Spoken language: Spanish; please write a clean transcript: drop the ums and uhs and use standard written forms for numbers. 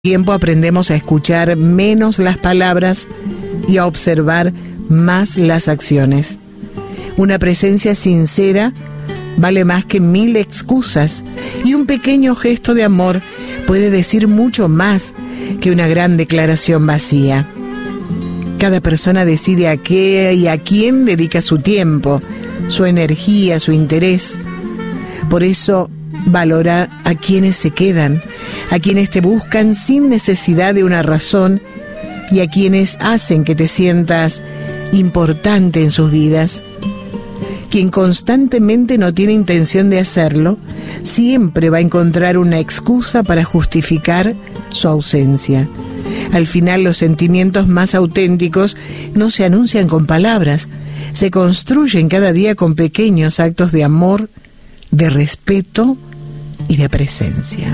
Tiempo aprendemos a escuchar menos las palabras y a observar más las acciones. Una presencia sincera vale más que 1000 excusas, y un pequeño gesto de amor puede decir mucho más que una gran declaración vacía. Cada persona decide a qué y a quién dedica su tiempo, su energía, su interés. Por eso, valora a quienes se quedan, a quienes te buscan sin necesidad de una razón y a quienes hacen que te sientas importante en sus vidas. Quien constantemente no tiene intención de hacerlo, siempre va a encontrar una excusa para justificar su ausencia. Al final, los sentimientos más auténticos no se anuncian con palabras, se construyen cada día con pequeños actos de amor, de respeto y de presencia.